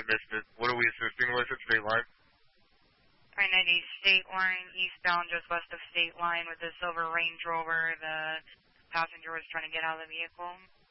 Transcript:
missed it. What are we assisting with at State Line? I-90 State Line, eastbound just west of State Line with the silver Range Rover. The passenger was trying to get out of the vehicle.